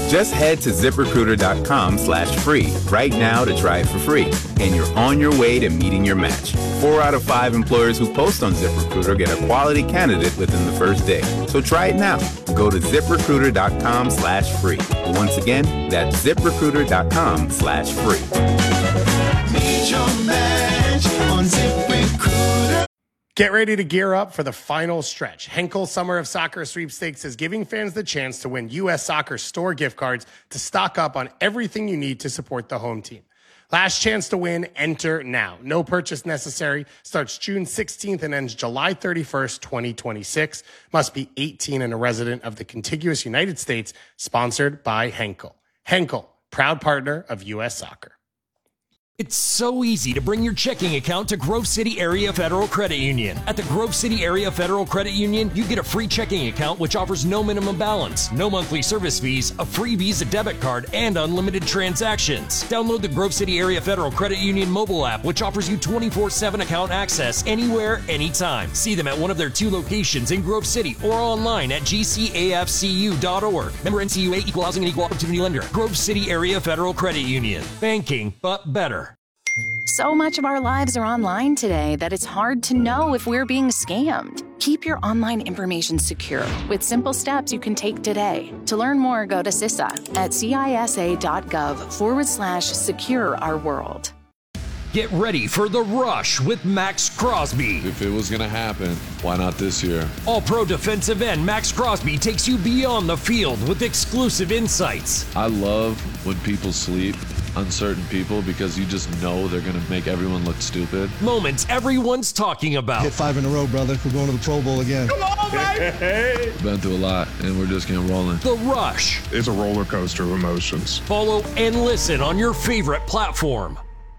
Just head to ZipRecruiter.com/free right now to try it for free, and you're on your way to meeting your match. 4 out of 5 employers who post on ZipRecruiter get a quality candidate within the first day. So try it now. Go to ZipRecruiter.com/free. Once again, that's ZipRecruiter.com/free. Meet your match on ZipRecruiter. Get ready to gear up for the final stretch. Henkel Summer of Soccer Sweepstakes is giving fans the chance to win U.S. Soccer store gift cards to stock up on everything you need to support the home team. Last chance to win, enter now. No purchase necessary. Starts June 16th and ends July 31st, 2026. Must be 18 and a resident of the contiguous United States. Sponsored by Henkel. Henkel, proud partner of U.S. Soccer. It's so easy to bring your checking account to Grove City Area Federal Credit Union. At the Grove City Area Federal Credit Union, you get a free checking account which offers no minimum balance, no monthly service fees, a free Visa debit card, and unlimited transactions. Download the Grove City Area Federal Credit Union mobile app, which offers you 24/7 account access anywhere, anytime. See them at one of their 2 locations in Grove City or online at gcafcu.org. Member NCUA, Equal Housing and Equal Opportunity Lender. Grove City Area Federal Credit Union. Banking, but better. So much of our lives are online today that it's hard to know if we're being scammed. Keep your online information secure with simple steps you can take today. To learn more, go to CISA at cisa.gov/secure our world. Get ready for The Rush with Max Crosby. If it was going to happen, why not this year? All-pro defensive end Max Crosby takes you beyond the field with exclusive insights. I love when people sleep on certain people because you just know they're going to make everyone look stupid. Moments everyone's talking about. Hit 5 in a row, brother. We're going to the Pro Bowl again. Come on, baby! Been through a lot, and we're just getting rolling. The Rush. It's a roller coaster of emotions. Follow and listen on your favorite platform.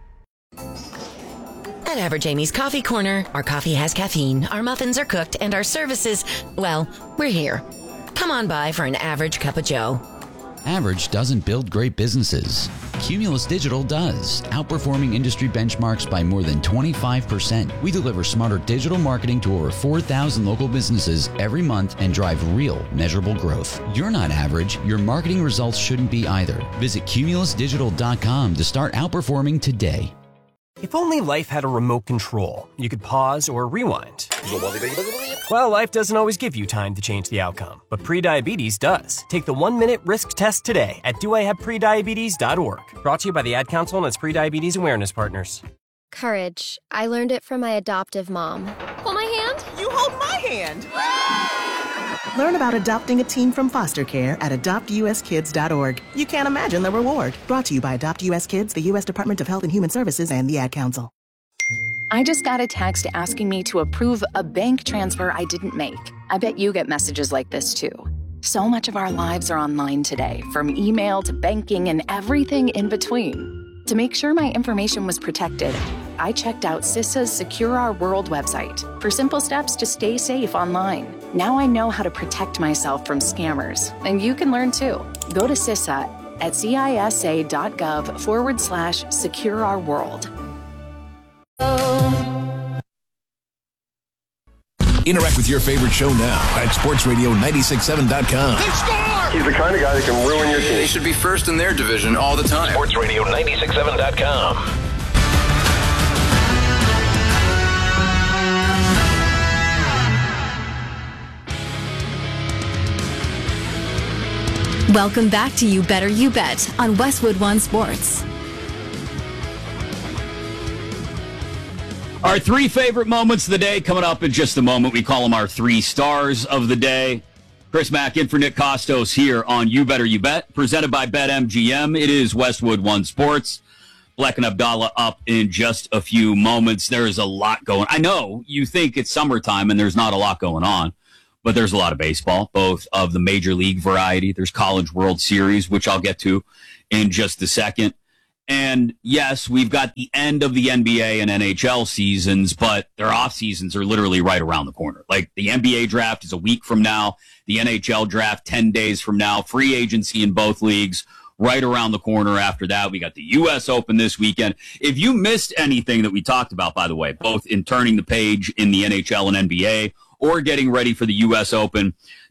At Average Amy's Coffee Corner, our coffee has caffeine, our muffins are cooked, and our services, well, we're here. Come on by for an average cup of joe. Average doesn't build great businesses. Cumulus Digital does, outperforming industry benchmarks by more than 25%. We deliver smarter digital marketing to over 4,000 local businesses every month and drive real, measurable growth. You're not average. Your marketing results shouldn't be either. Visit cumulusdigital.com to start outperforming today. If only life had a remote control, you could pause or rewind. Well, life doesn't always give you time to change the outcome, but prediabetes does. Take the 1-minute risk test today at doihaveprediabetes.org. Brought to you by the Ad Council and its prediabetes awareness partners. Courage. I learned it from my adoptive mom. Hold my hand. You hold my hand. Learn about adopting a teen from foster care at adoptuskids.org. You can't imagine the reward. Brought to you by Adopt US Kids, the U.S. Department of Health and Human Services, and the Ad Council. I just got a text asking me to approve a bank transfer I didn't make. I bet you get messages like this too. So much of our lives are online today, from email to banking and everything in between. To make sure my information was protected, I checked out CISA's Secure Our World website for simple steps to stay safe online. Now I know how to protect myself from scammers, and you can learn too. Go to CISA at cisa.gov/secure our world. Interact with your favorite show now at sportsradio967.com. They score! He's the kind of guy that can ruin your team. They should be first in their division all the time. sportsradio967.com. Welcome back to You Better You Bet on Westwood One Sports. Our 3 favorite moments of the day coming up in just a moment. We call them our 3 stars of the day. Chris Mack in for Nick Costos here on You Better You Bet, presented by BetMGM. It is Westwood One Sports. Black and Abdallah up in just a few moments. There is a lot going on. I know you think it's summertime and there's not a lot going on, but there's a lot of baseball, both of the Major League variety. There's College World Series, which I'll get to in just a second. And yes, we've got the end of the NBA and NHL seasons, but their off seasons are literally right around the corner. Like the NBA draft is a week from now, the NHL draft 10 days from now, free agency in both leagues right around the corner after that. We got the U.S. Open this weekend. If you missed anything that we talked about, by the way, both in turning the page in the NHL and NBA or getting ready for the U.S. Open,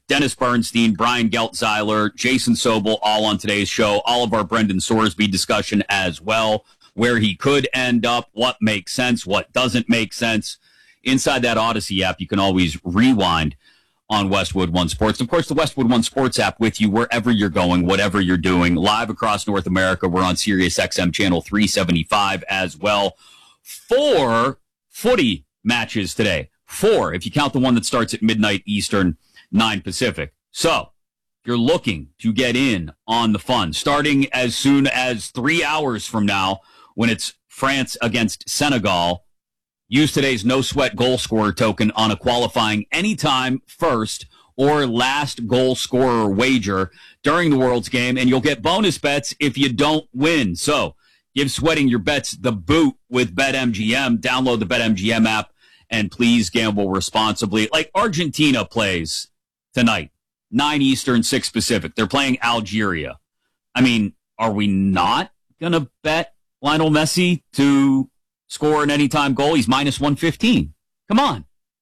Dennis Bernstein, Brian Geltzeiler, Jason Sobel, all on today's show. All of our Brendan Sorsby discussion as well, where he could end up, what makes sense, what doesn't make sense. Inside that Odyssey app, you can always rewind on Westwood One Sports. Of course, the Westwood One Sports app with you wherever you're going, whatever you're doing. Live across North America, we're on Sirius XM channel 375 as well. 4 footy matches today. 4, if you count the one that starts at midnight Eastern, 9 Pacific. So, if you're looking to get in on the fun, starting as soon as 3 hours from now when it's France against Senegal, use today's no-sweat goal scorer token on a qualifying anytime first or last goal scorer wager during the World's game, and you'll get bonus bets if you don't win. So, give sweating your bets the boot with BetMGM. Download the BetMGM app, and please gamble responsibly. Like Argentina plays tonight, 9 Eastern, 6 Pacific. They're playing Algeria. I mean, are we not going to bet Lionel Messi to score an anytime goal? He's minus 115. Come on.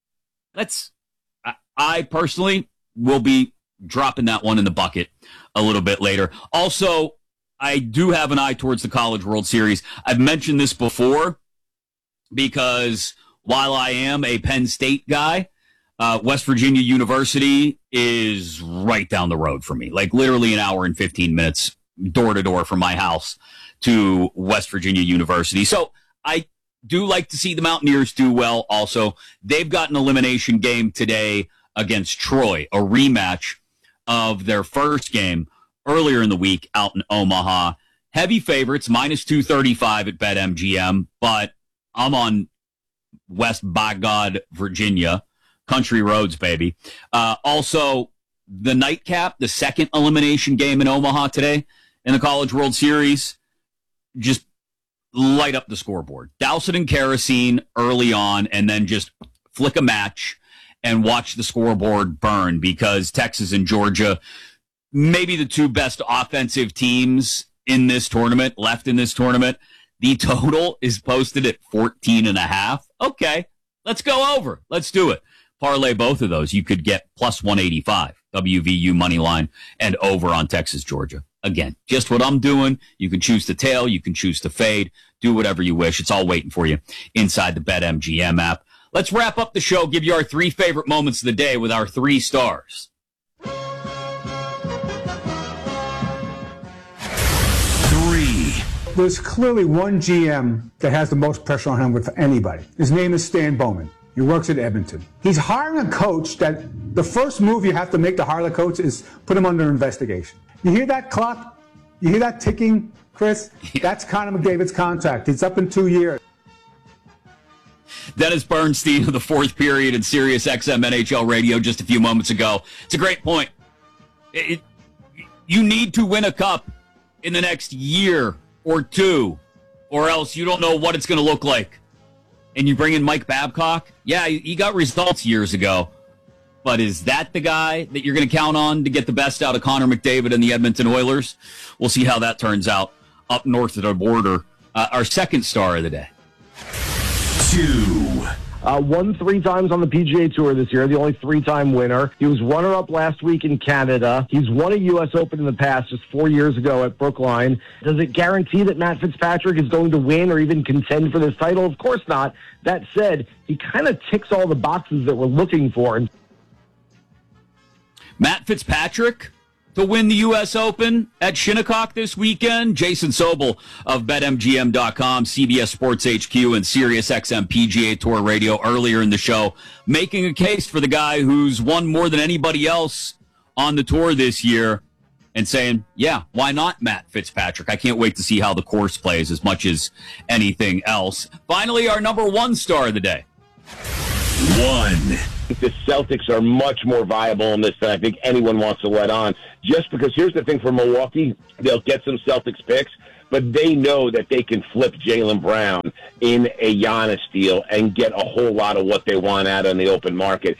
I personally will be dropping that one in the bucket a little bit later. Also, I do have an eye towards the College World Series. I've mentioned this before because while I am a Penn State guy, West Virginia University is right down the road for me, like literally an hour and 15 minutes door to door from my house to West Virginia University. So I do like to see the Mountaineers do well. Also, they've got an elimination game today against Troy, a rematch of their first game earlier in the week out in Omaha. Heavy favorites, minus 235 at BetMGM, but I'm on West by God, Virginia. Country roads, baby. Also, the nightcap, the second elimination game in Omaha today in the College World Series, just light up the scoreboard. Douse it in kerosene early on, and then just flick a match and watch the scoreboard burn, because Texas and Georgia, maybe the 2 best offensive teams in this tournament, left in this tournament. The total is posted at 14.5. Okay, let's go over. Let's do it. Parlay both of those. You could get plus 185, WVU money line, and over on Texas, Georgia. Again, just what I'm doing. You can choose to tail. You can choose to fade. Do whatever you wish. It's all waiting for you inside the BetMGM app. Let's wrap up the show, give you our 3 favorite moments of the day with our 3 stars. 3. There's clearly one GM that has the most pressure on him with anybody. His name is Stan Bowman. He works at Edmonton. He's hiring a coach that the first move you have to make to hire the coach is put him under investigation. You hear that clock? You hear that ticking, Chris? That's Connor McDavid's contract. It's up in 2 years. Dennis Bernstein of the Fourth Period in Sirius XM NHL Radio just a few moments ago. It's a great point. You need to win a cup in the next year or 2, or else you don't know what it's going to look like. And you bring in Mike Babcock? Yeah, he got results years ago. But is that the guy that you're going to count on to get the best out of Connor McDavid and the Edmonton Oilers? We'll see how that turns out up north of the border. Our second star of the day. 2. Won 3 times on the PGA Tour this year, the only 3-time winner. He was runner-up last week in Canada. He's won a U.S. Open in the past, just 4 years ago at Brookline. Does it guarantee that Matt Fitzpatrick is going to win or even contend for this title? Of course not. That said, he kind of ticks all the boxes that we're looking for. Matt Fitzpatrick to win the U.S. Open at Shinnecock this weekend. Jason Sobel of BetMGM.com, CBS Sports HQ, and Sirius XM PGA Tour Radio earlier in the show, making a case for the guy who's won more than anybody else on the tour this year and saying, yeah, why not Matt Fitzpatrick? I can't wait to see how the course plays as much as anything else. Finally, our number 1 star of the day. 1. The Celtics are much more viable in this than I think anyone wants to let on. Just because here's the thing for Milwaukee, they'll get some Celtics picks, but they know that they can flip Jaylen Brown in a Giannis deal and get a whole lot of what they want out on the open market.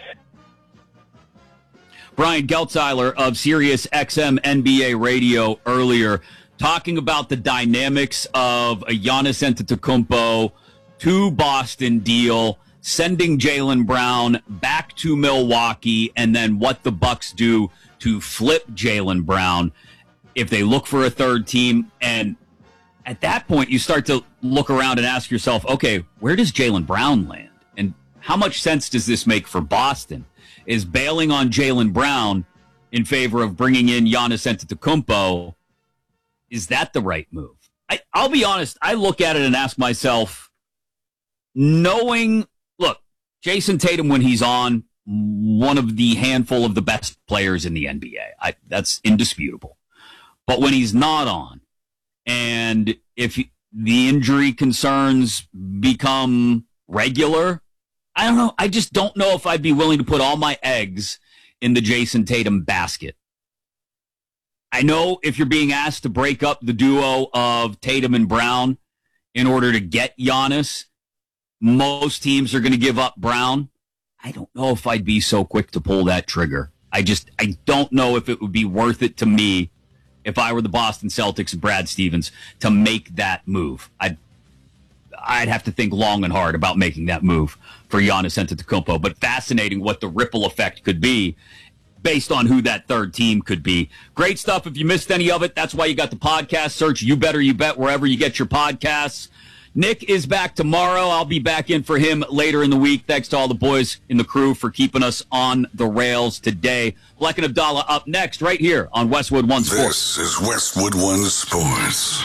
Brian Geltzeiler of Sirius XM NBA Radio earlier talking about the dynamics of a Giannis Antetokounmpo to Boston deal, sending Jaylen Brown back to Milwaukee, and then what the Bucks do to flip Jaylen Brown if they look for a third team. And at that point, you start to look around and ask yourself, okay, where does Jaylen Brown land? And how much sense does this make for Boston? Is bailing on Jaylen Brown in favor of bringing in Giannis Antetokounmpo, is that the right move? I'll be honest, I look at it and ask myself, look, Jason Tatum, when he's on, one of the handful of the best players in the NBA. That's indisputable. But when he's not on, and if the injury concerns become regular, I don't know. I just don't know if I'd be willing to put all my eggs in the Jason Tatum basket. I know if you're being asked to break up the duo of Tatum and Brown in order to get Giannis, most teams are going to give up Brown. I don't know if I'd be so quick to pull that trigger. I don't know if it would be worth it to me if I were the Boston Celtics and Brad Stevens to make that move. I'd have to think long and hard about making that move for Giannis Antetokounmpo. But fascinating what the ripple effect could be based on who that third team could be. Great stuff. If you missed any of it, that's why you got the podcast. Search You Better You Bet wherever you get your podcasts. Nick is back tomorrow. I'll be back in for him later in the week. Thanks to all the boys in the crew for keeping us on the rails today. Black and Abdallah up next right here on Westwood One Sports. This is Westwood One Sports.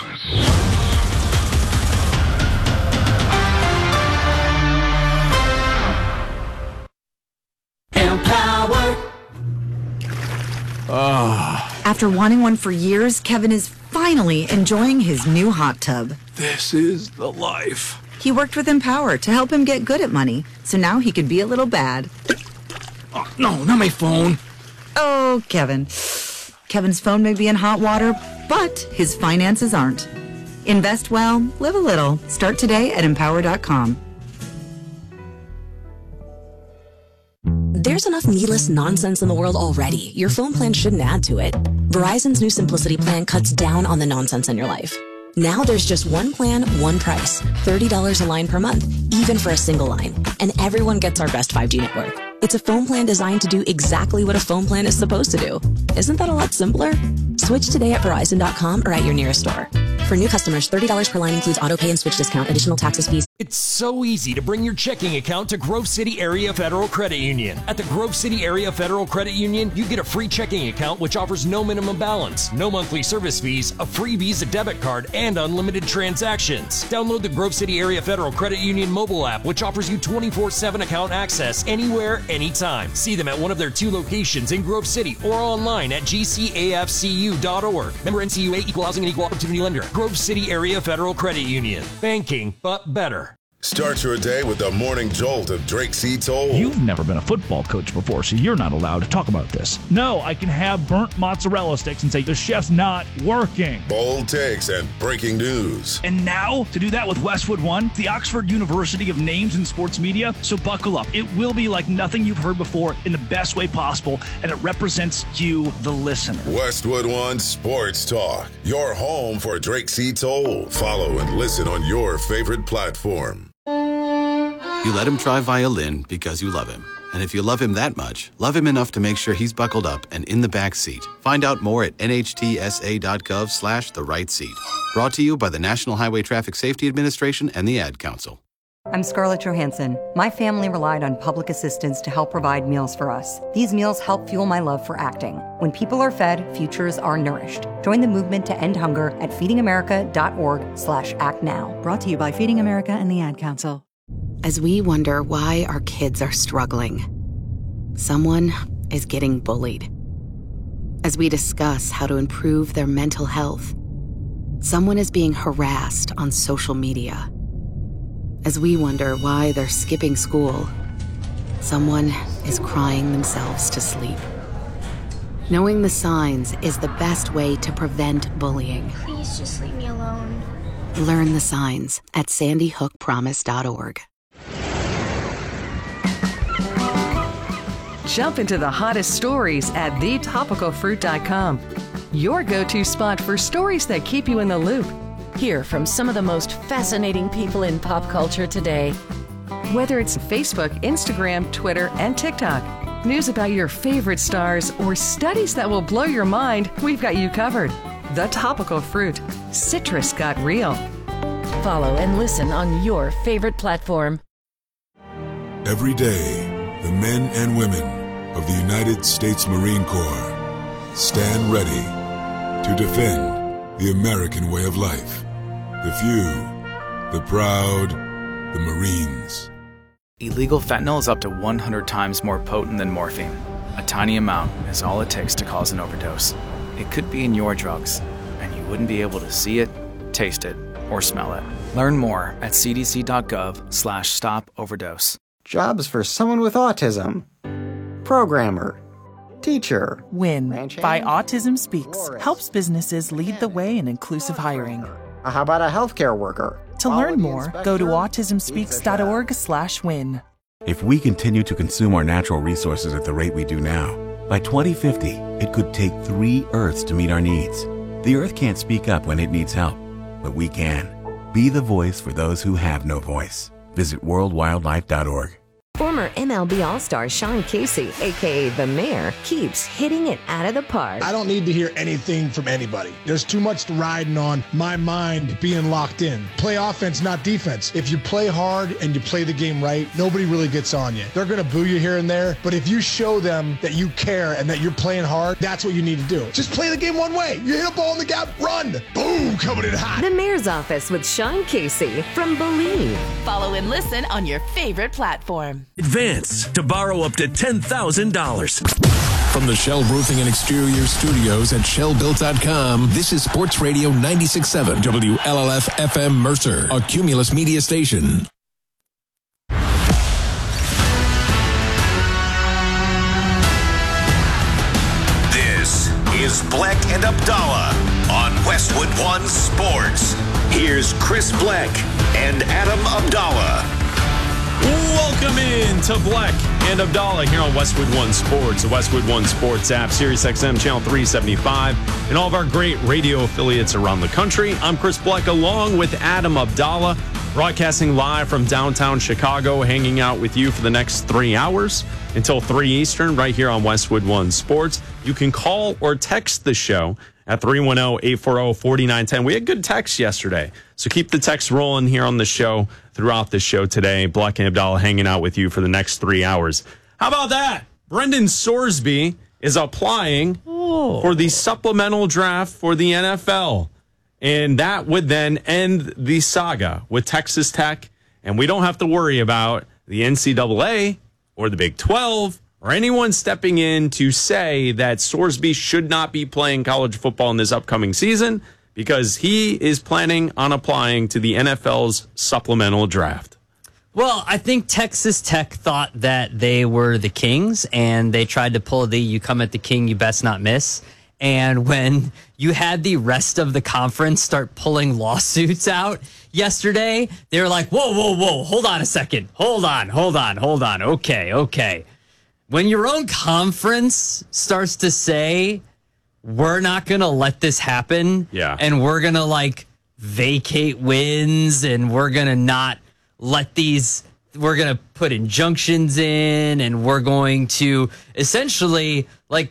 Empower. After wanting one for years, Kevin is finally enjoying his new hot tub. This is the life. He worked with Empower to help him get good at money, so now he could be a little bad. Oh, no, not my phone. Oh, Kevin. Kevin's phone may be in hot water, but his finances aren't. Invest well, live a little. Start today at Empower.com. There's enough needless nonsense in the world already. Your phone plan shouldn't add to it. Verizon's new Simplicity plan cuts down on the nonsense in your life. Now there's just one plan, one price. $30 a line per month, even for a single line. And everyone gets our best 5G network. It's a phone plan designed to do exactly what a phone plan is supposed to do. Isn't that a lot simpler? Switch today at Verizon.com or at your nearest store. For new customers, $30 per line includes auto pay and switch discount, additional taxes, fees. It's so easy to bring your checking account to Grove City Area Federal Credit Union. At the Grove City Area Federal Credit Union, you get a free checking account which offers no minimum balance, no monthly service fees, a free Visa debit card, and unlimited transactions. Download the Grove City Area Federal Credit Union mobile app, which offers you 24/7 account access anywhere, anytime. See them at one of their 2 locations in Grove City or online at gcafcu.org. Member NCUA, Equal Housing and Equal Opportunity Lender. Grove City Area Federal Credit Union. Banking, but better. Start your day with the morning jolt of Drake C. Toll. You've never been a football coach before, so you're not allowed to talk about this. No, I can have burnt mozzarella sticks and say the chef's not working. Bold takes and breaking news. And now, to do that with Westwood One, the Oxford University of Names in Sports Media, so buckle up. It will be like nothing you've heard before in the best way possible, and it represents you, the listener. Westwood One Sports Talk, your home for Drake C. Toll. Follow and listen on your favorite platform. You let him try violin because you love him. And if you love him that much, love him enough to make sure he's buckled up and in the back seat. Find out more at nhtsa.gov/the right seat. Brought to you by the National Highway Traffic Safety Administration and the Ad Council. I'm Scarlett Johansson. My family relied on public assistance to help provide meals for us. These meals help fuel my love for acting. When people are fed, futures are nourished. Join the movement to end hunger at feedingamerica.org/actnow. Brought to you by Feeding America and the Ad Council. As we wonder why our kids are struggling, someone is getting bullied. As we discuss how to improve their mental health, someone is being harassed on social media. As we wonder why they're skipping school, someone is crying themselves to sleep. Knowing the signs is the best way to prevent bullying. Please just leave me alone. Learn the signs at sandyhookpromise.org. Jump into the hottest stories at thetopicalfruit.com. Your go-to spot for stories that keep you in the loop. Hear from some of the most fascinating people in pop culture today. Whether it's Facebook, Instagram, Twitter, and TikTok, news about your favorite stars, or studies that will blow your mind, we've got you covered. The Topical Fruit. Citrus got real. Follow and listen on your favorite platform. Every day, the men and women of the United States Marine Corps stand ready to defend the American way of life. The few, the proud, the Marines. Illegal fentanyl is up to 100 times more potent than morphine. A tiny amount is all it takes to cause an overdose. It could be in your drugs, and you wouldn't be able to see it, taste it, or smell it. Learn more at cdc.gov/stop-overdose. Jobs for someone with autism. Programmer. Teacher. WIN by Autism Speaks helps businesses lead the way in inclusive hiring. How about a healthcare worker? To learn more, go to autismspeaks.org/win. If we continue to consume our natural resources at the rate we do now, by 2050, it could take 3 Earths to meet our needs. The Earth can't speak up when it needs help, but we can. Be the voice for those who have no voice. Visit worldwildlife.org. Former MLB All-Star Sean Casey, a.k.a. The Mayor, keeps hitting it out of the park. I don't need to hear anything from anybody. There's too much riding on my mind being locked in. Play offense, not defense. If you play hard and you play the game right, nobody really gets on you. They're going to boo you here and there, but if you show them that you care and that you're playing hard, that's what you need to do. Just play the game one way. You hit a ball in the gap, run. Boom, coming in hot. The Mayor's Office with Sean Casey from Believe. Follow and listen on your favorite platform. Advance to borrow up to $10,000. From the Shell Roofing and Exterior Studios at shellbuilt.com, this is Sports Radio 96.7 WLLF FM Mercer, a Cumulus media station. This is Bleck and Abdallah on Westwood One Sports. Here's Chris Bleck and Adam Abdallah. Welcome in to Bleck and Abdallah here on Westwood One Sports, the Westwood One Sports app, Sirius XM Channel 375, and all of our great radio affiliates around the country. I'm Chris Bleck along with Adam Abdallah, broadcasting live from downtown Chicago, hanging out with you for the next 3 hours until 3 Eastern right here on Westwood One Sports. You can call or text the show at 310-840-4910. We had good texts yesterday, so keep the text rolling here on the show throughout the show today. Bleck and Abdallah hanging out with you for the next 3 hours. How about that? Brendan Sorsby is applying for the supplemental draft for the NFL, and that would then end the saga with Texas Tech, and we don't have to worry about the NCAA or the Big 12 or anyone stepping in to say that Sorsby should not be playing college football in this upcoming season, because he is planning on applying to the NFL's supplemental draft. Well, I think Texas Tech thought that they were the Kings, and they tried to pull the "you come at the king, you best not miss." And when you had the rest of the conference start pulling lawsuits out yesterday, they were like, whoa, whoa, whoa, hold on a second. Hold on. Okay. When your own conference starts to say, we're not going to let this happen, and we're going to vacate wins, and we're going to not let these, we're going to put injunctions in, and we're going to essentially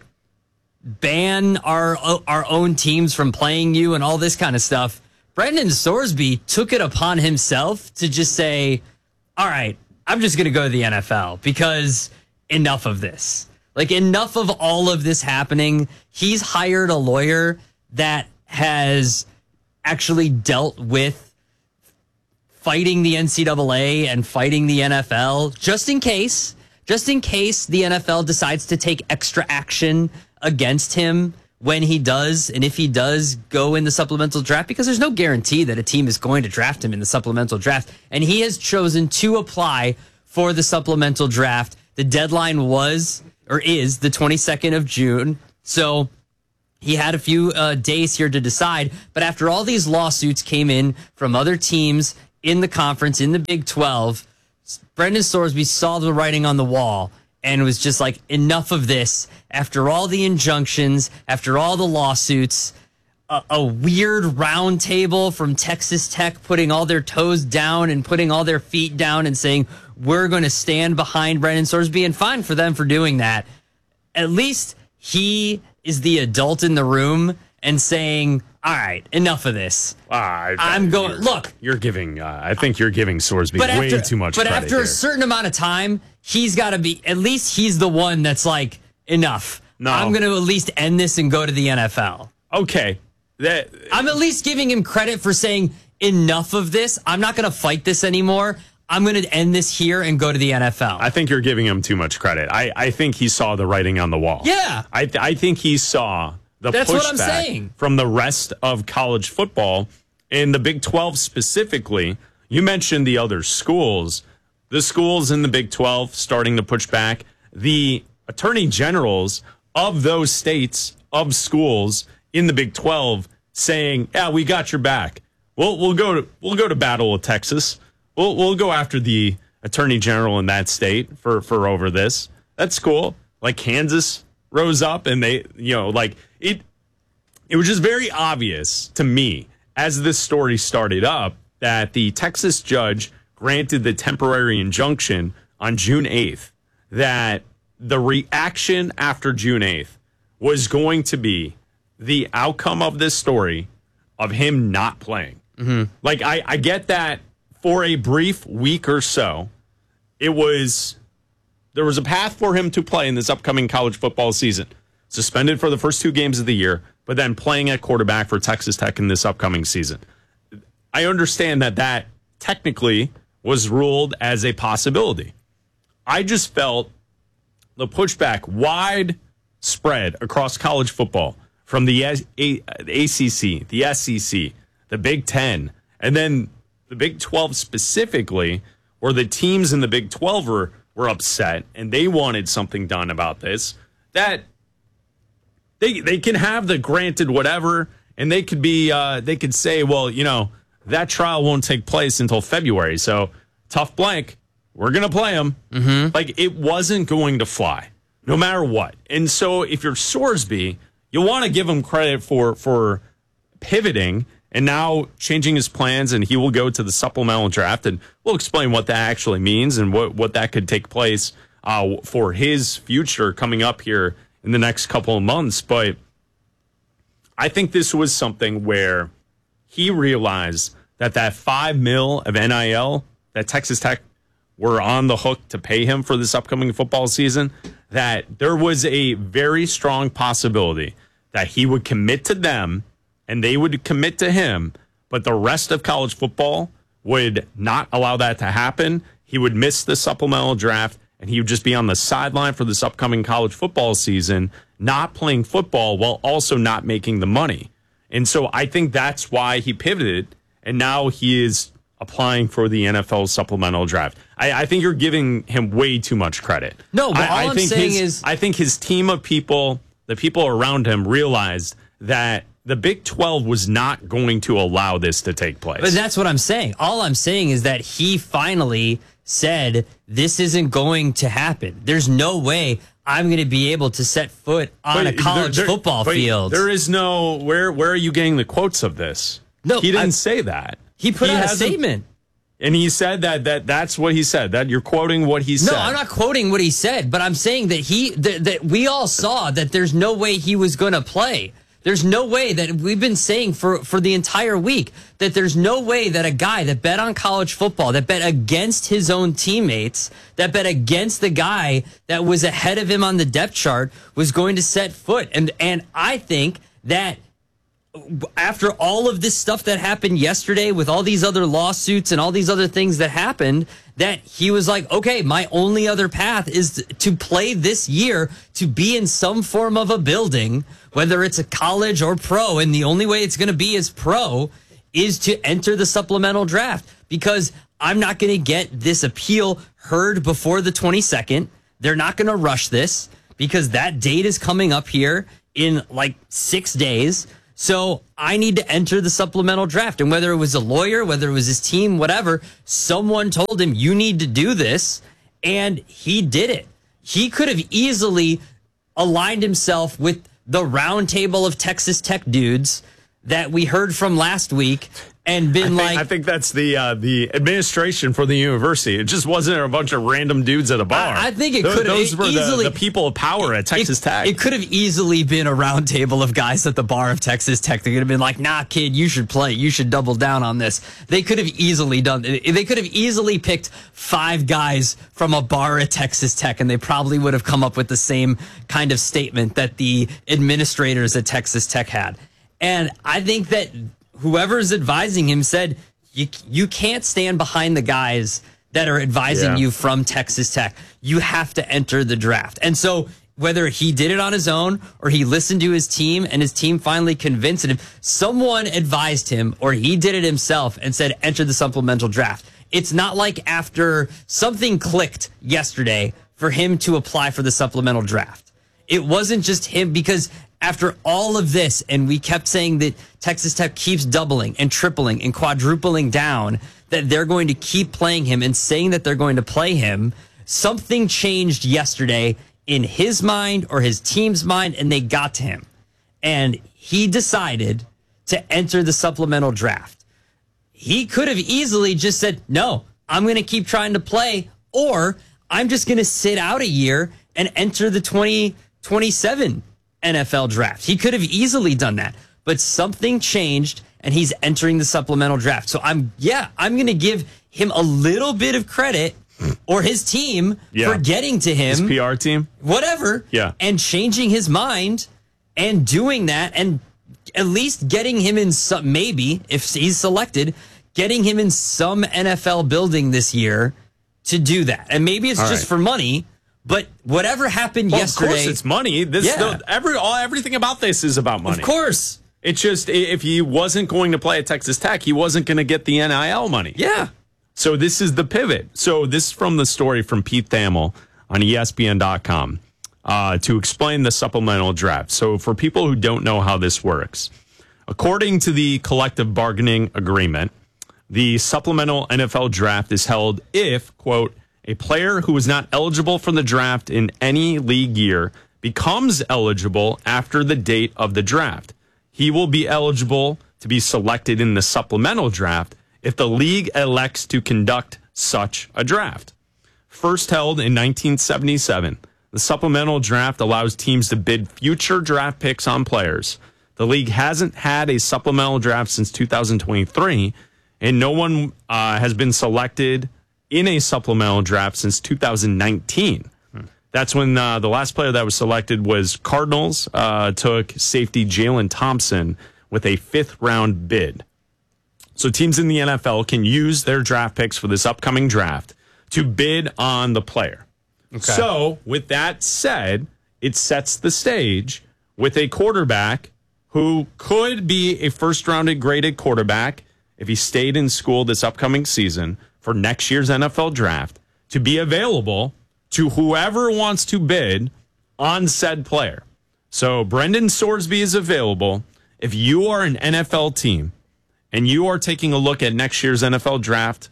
ban our own teams from playing you and all this kind of stuff. Brendan Sorsby took it upon himself to just say, all right, I'm just going to go to the NFL because enough of this. Enough of all of this happening. He's hired a lawyer that has actually dealt with fighting the NCAA and fighting the NFL just in case the NFL decides to take extra action against him when he does, and if he does go in the supplemental draft, because there's no guarantee that a team is going to draft him in the supplemental draft. And he has chosen to apply for the supplemental draft. The deadline is the 22nd of June. So he had a few days here to decide. But after all these lawsuits came in from other teams in the conference, in the Big 12, Brendan Sorsby saw the writing on the wall and was just like, enough of this. After all the injunctions, after all the lawsuits, a weird round table from Texas Tech putting all their toes down and putting all their feet down and saying, we're going to stand behind Brendan Sorsby, and fine for them for doing that. At least he is the adult in the room and saying, all right, enough of this. I'm going, look. You're giving, I think you're giving Sorsby way too much credit. But after here. a certain amount of time, he's got to be, at least he's the one that's like, enough. No. I'm going to at least end this and go to the NFL. Okay. I'm at least giving him credit for saying, enough of this. I'm not going to fight this anymore. I'm going to end this here and go to the NFL. I think you're giving him too much credit. I think he saw the writing on the wall. Yeah. I think he saw the That's what I'm pushback saying. from the rest of college football. In the Big 12 specifically, you mentioned the other schools. The schools in the Big 12 starting to push back. The attorney generals of those states, of schools in the Big 12 saying, yeah, we got your back. We'll go to battle with Texas. We'll go after the attorney general in that state for over this. That's cool. Like Kansas rose up and they, it was just very obvious to me as this story started up that the Texas judge granted the temporary injunction on June 8th, that the reaction after June 8th was going to be the outcome of this story of him not playing. Mm-hmm. Like, I get that for a brief week or so, there was a path for him to play in this upcoming college football season. Suspended for the first 2 games of the year, but then playing at quarterback for Texas Tech in this upcoming season. I understand that technically was ruled as a possibility. I just felt the pushback widespread across college football from the ACC, the SEC, the Big Ten, and then the Big 12 specifically, where the teams in the Big 12 were upset and they wanted something done about this, that they can have the granted whatever, and they could say, well, that trial won't take place until February, so tough blank, we're going to play them. Mm-hmm. Like, it wasn't going to fly, no matter what. And so if you're Sorsby, you want to give him credit for pivoting and now changing his plans, and he will go to the supplemental draft, and we'll explain what that actually means and what that could take place for his future coming up here in the next couple of months. But I think this was something where he realized that $5 million of NIL that Texas Tech were on the hook to pay him for this upcoming football season, that there was a very strong possibility that he would commit to them and they would commit to him, but the rest of college football would not allow that to happen. He would miss the supplemental draft, and he would just be on the sideline for this upcoming college football season, not playing football while also not making the money. And so I think that's why he pivoted, and now he is applying for the NFL supplemental draft. I think you're giving him way too much credit. No, but all I'm saying is, I think his team of people, the people around him, realized that the Big 12 was not going to allow this to take place. But that's what I'm saying. All I'm saying is that he finally said, this isn't going to happen. There's no way I'm going to be able to set foot on a college football field. There is no, where are you getting the quotes of this? No, he didn't say that. He put out a statement. And he said that's what he said. That you're quoting what he said. No, I'm not quoting what he said, but I'm saying that that we all saw that there's no way he was going to play. There's no way that we've been saying for the entire week that there's no way that a guy that bet on college football, that bet against his own teammates, that bet against the guy that was ahead of him on the depth chart was going to set foot. And I think that after all of this stuff that happened yesterday with all these other lawsuits and all these other things that happened, that he was like, okay, my only other path is to play this year, to be in some form of a building, whether it's a college or pro, and the only way it's going to be as pro is to enter the supplemental draft, because I'm not going to get this appeal heard before the 22nd. They're not going to rush this because that date is coming up here in like 6 days. So I need to enter the supplemental draft. And whether it was a lawyer, whether it was his team, whatever, someone told him, you need to do this. And he did it. He could have easily aligned himself with the round table of Texas Tech dudes that we heard from last week and been I think that's the administration for the university. It just wasn't a bunch of random dudes at a bar. I think it could have those were easily the people of power at Texas Tech. It could have easily been a round table of guys at the bar of Texas Tech. They could have been like, "Nah, kid, you should play. You should double down on this." They could have easily done. They could have easily picked 5 guys from a bar at Texas Tech, and they probably would have come up with the same kind of statement that the administrators at Texas Tech had. And I think that whoever's advising him said, you can't stand behind the guys that are advising you from Texas Tech. You have to enter the draft. And so whether he did it on his own or he listened to his team and his team finally convinced him, someone advised him or he did it himself and said, enter the supplemental draft. It's not like after something clicked yesterday for him to apply for the supplemental draft. It wasn't just him, because after all of this, and we kept saying that Texas Tech keeps doubling and tripling and quadrupling down, that they're going to keep playing him and saying that they're going to play him, something changed yesterday in his mind or his team's mind, and they got to him. And he decided to enter the supplemental draft. He could have easily just said, no, I'm going to keep trying to play, or I'm just going to sit out a year and enter the 2027 NFL draft. He could have easily done that, but something changed and he's entering the supplemental draft. So I'm going to give him a little bit of credit, or his team, for getting to him. His PR team? Whatever. Yeah. And changing his mind and doing that, and at least getting him in some, maybe if he's selected, getting him in some NFL building this year to do that. And maybe it's just for money. But whatever happened yesterday, of course it's money. Everything about this is about money. Of course. It's just, if he wasn't going to play at Texas Tech, he wasn't going to get the NIL money. Yeah. So this is the pivot. So this is from the story from Pete Thamel on ESPN.com to explain the supplemental draft. So for people who don't know how this works, according to the collective bargaining agreement, the supplemental NFL draft is held if, quote, a player who is not eligible for the draft in any league year becomes eligible after the date of the draft. He will be eligible to be selected in the supplemental draft if the league elects to conduct such a draft. First held in 1977, the supplemental draft allows teams to bid future draft picks on players. The league hasn't had a supplemental draft since 2023, and no one has been selected in a supplemental draft since 2019. That's when the last player that was selected was Cardinals took safety Jalen Thompson with a 5th-round bid. So teams in the NFL can use their draft picks for this upcoming draft to bid on the player. Okay. So with that said, it sets the stage with a quarterback who could be a first-rounded graded quarterback if he stayed in school this upcoming season for next year's NFL draft, to be available to whoever wants to bid on said player. So Brendan Sorsby is available. If you are an NFL team and you are taking a look at next year's NFL draft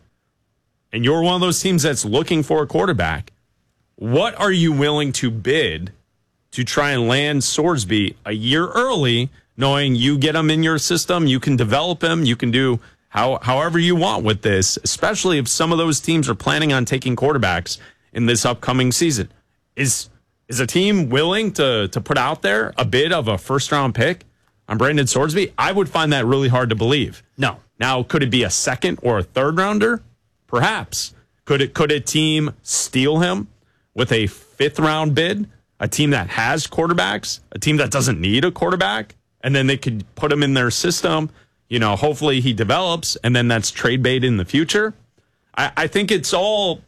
and you're one of those teams that's looking for a quarterback, what are you willing to bid to try and land Sorsby a year early, knowing you get him in your system, you can develop him, you can do however you want with this, especially if some of those teams are planning on taking quarterbacks in this upcoming season. Is a team willing to put out there a bid of a first-round pick on Brandon Sorsby? I would find that really hard to believe. No. Now, could it be a second or a third-rounder? Perhaps. Could a team steal him with a 5th-round bid? A team that has quarterbacks? A team that doesn't need a quarterback? And then they could put him in their system. You know, hopefully he develops, and then that's trade bait in the future. I think it's all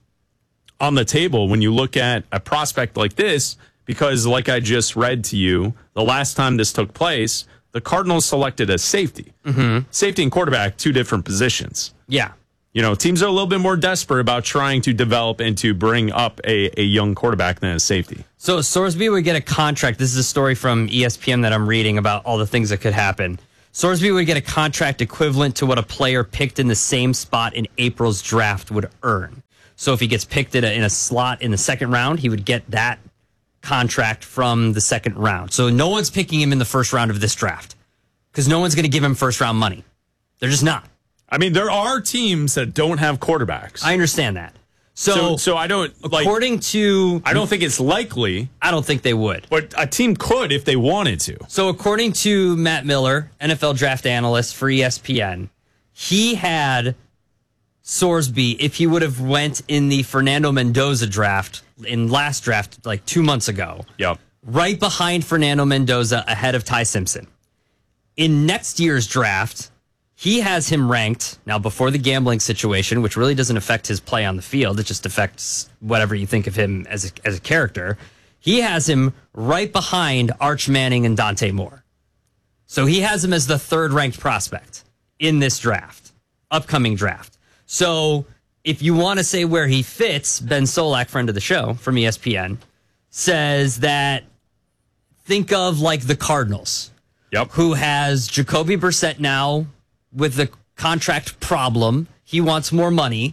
on the table when you look at a prospect like this, because like I just read to you, the last time this took place, the Cardinals selected a safety. Mm-hmm. Safety and quarterback, 2 different positions. Yeah. You know, teams are a little bit more desperate about trying to develop and to bring up a young quarterback than a safety. So Sorsby would get a contract. This is a story from ESPN that I'm reading about all the things that could happen. Sorsby would get a contract equivalent to what a player picked in the same spot in April's draft would earn. So if he gets picked in a slot in the 2nd round, he would get that contract from the 2nd round. So no one's picking him in the 1st round of this draft. because no one's going to give him first-round money. They're just not. I mean, there are teams that don't have quarterbacks. I understand that. So I don't, according to... I don't think it's likely. I don't think they would. But a team could if they wanted to. So according to Matt Miller, NFL draft analyst for ESPN, he had Sorsby, if he would have went in the Fernando Mendoza draft, in last draft, like 2 months ago. Yep. Right behind Fernando Mendoza, ahead of Ty Simpson. In next year's draft, he has him ranked, now before the gambling situation, which really doesn't affect his play on the field, it just affects whatever you think of him as a character. He has him right behind Arch Manning and Dante Moore. So he has him as the third-ranked prospect in this draft, upcoming draft. So if you want to say where he fits, Ben Solak, friend of the show from ESPN, says that think of like the Cardinals, who has Jacoby Brissett now with the contract problem. He wants more money.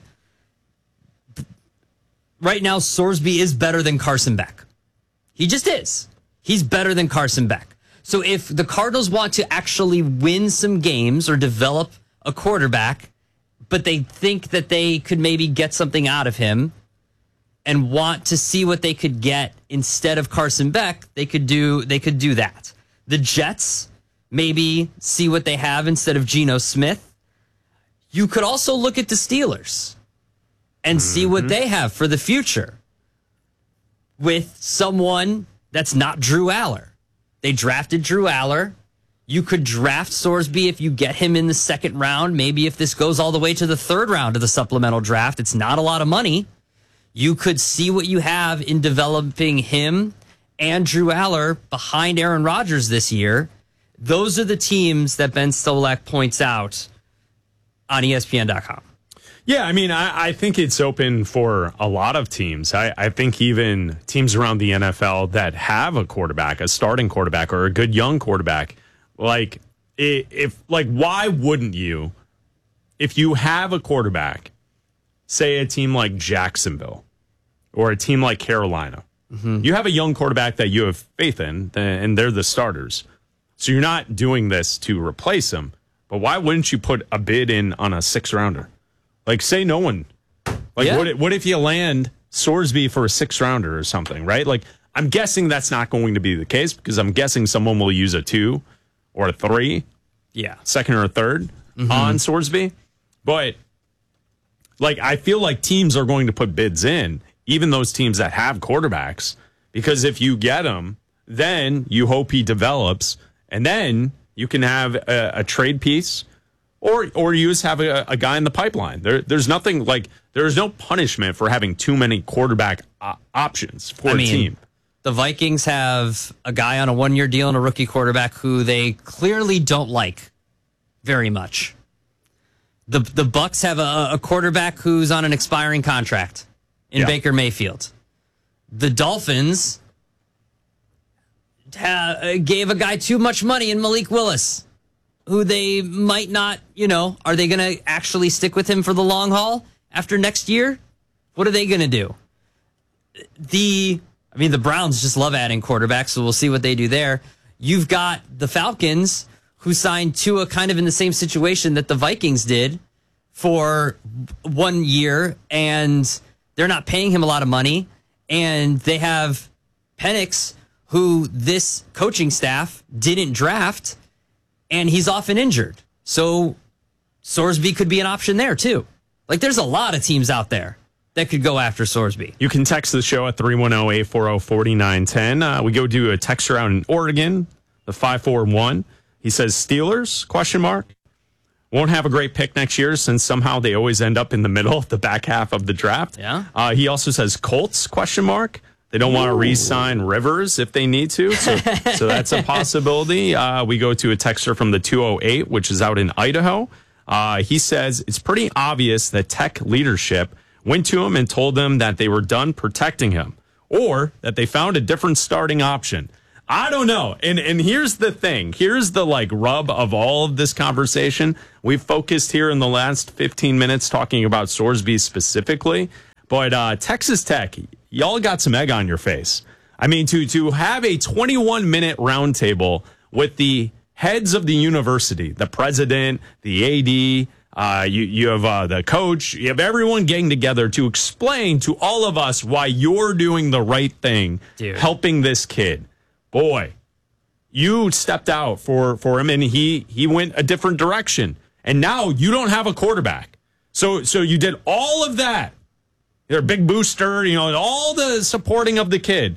Right now, Sorsby is better than Carson Beck. He just is. He's better than Carson Beck. So if the Cardinals want to actually win some games or develop a quarterback, but they think that they could maybe get something out of him and want to see what they could get instead of Carson Beck, they could do that. The Jets maybe see what they have instead of Geno Smith. You could also look at the Steelers and see what they have for the future with someone that's not Drew Aller. They drafted Drew Aller. You could draft Sorsby if you get him in the second round. Maybe if this goes all the way to the third round of the supplemental draft, it's not a lot of money. You could see what you have in developing him and Drew Aller behind Aaron Rodgers this year. Those are the teams that Ben Solak points out on ESPN.com. Yeah, I mean, I think it's open for a lot of teams. I think even teams around the NFL that have a quarterback, a starting quarterback, or a good young quarterback, why wouldn't you, if you have a quarterback, say a team like Jacksonville or a team like Carolina, you have a young quarterback that you have faith in, and they're the starters. So you're not doing this to replace them, but why wouldn't you put a bid in on a 6-rounder? Like, say no one. What if you land Sorsby for a 6-rounder or something, right? Like, I'm guessing that's not going to be the case because I'm guessing someone will use a 2 or a 3, second or a third on Sorsby. But I feel like teams are going to put bids in, even those teams that have quarterbacks, because if you get him, then you hope he develops, and then you can have a trade piece, or you just have a guy in the pipeline. There's nothing there is no punishment for having too many quarterback options for a team. The Vikings have a guy on a 1-year deal and a rookie quarterback who they clearly don't like very much. The Bucs have a quarterback who's on an expiring contract in Baker Mayfield. The Dolphins gave a guy too much money in Malik Willis, who they might not, are they going to actually stick with him for the long haul after next year? What are they going to do? The Browns just love adding quarterbacks, so we'll see what they do there. You've got the Falcons, who signed Tua kind of in the same situation that the Vikings did for 1 year, and they're not paying him a lot of money. And they have Penix, who this coaching staff didn't draft, and he's often injured. So Sorsby could be an option there, too. There's a lot of teams out there that could go after Sorsby. You can text the show at 310-840-4910. We go to a texter out in Oregon, the 541. He says, Steelers, ? Won't have a great pick next year since somehow they always end up in the middle, the back half of the draft. Yeah. He also says Colts, ? They don't want to re-sign Rivers if they need to, so that's a possibility. We go to a texter from the 208, which is out in Idaho. He says, it's pretty obvious that Tech leadership went to him and told them that they were done protecting him, or that they found a different starting option. I don't know. And here's the thing. Here's the rub of all of this conversation. We've focused here in the last 15 minutes talking about Sorsby specifically, but Texas Tech, y'all got some egg on your face. I mean, to have a 21-minute roundtable with the heads of the university, the president, the AD, you have the coach, you have everyone getting together to explain to all of us why you're doing the right thing, helping this kid. Boy, you stepped out for him, and he went a different direction. And now you don't have a quarterback. So you did all of that. You're a big booster, all the supporting of the kid.